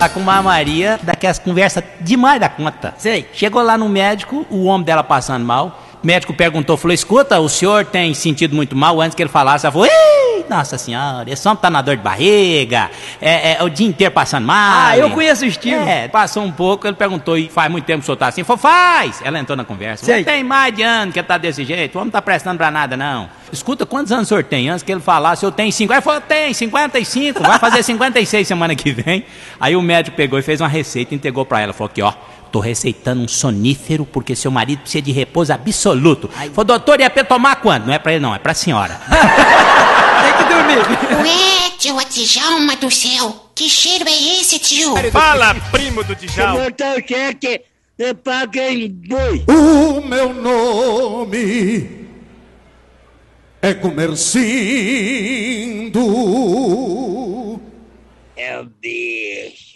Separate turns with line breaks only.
Tá com uma Maria, daquelas conversas demais da conta.
Sei.
Chegou lá no médico, o homem dela passando mal. O médico perguntou, falou, escuta, o senhor tem sentido muito mal? Antes que ele falasse, ela falou, ei, nossa senhora, esse homem tá na dor de barriga, é o dia inteiro passando mal.
Ah, eu conheço o estilo.
Passou um pouco, ele perguntou, e faz muito tempo que o senhor tá assim? Falou, faz. Ela entrou na conversa.
Sei.
Tem mais de ano que ele tá desse jeito, o homem não tá prestando pra nada, não. Escuta, quantos anos o senhor tem? Antes que ele falasse, eu tenho 5. Aí ele falou, tem, 55, vai fazer 56 semana que vem. Aí o médico pegou e fez uma receita e entregou pra ela, falou aqui, ó. Tô receitando um sonífero porque seu marido precisa de repouso absoluto. Falei, doutor, e é pra tomar quando? Não é pra ele não, é pra senhora.
Tem que dormir.
Ué, tio Djalma do céu, que cheiro é esse, tio?
Fala, primo do Djalma.
Botar o cheque, eu pago em boi.
O meu nome é Comercindo.
É o bicho.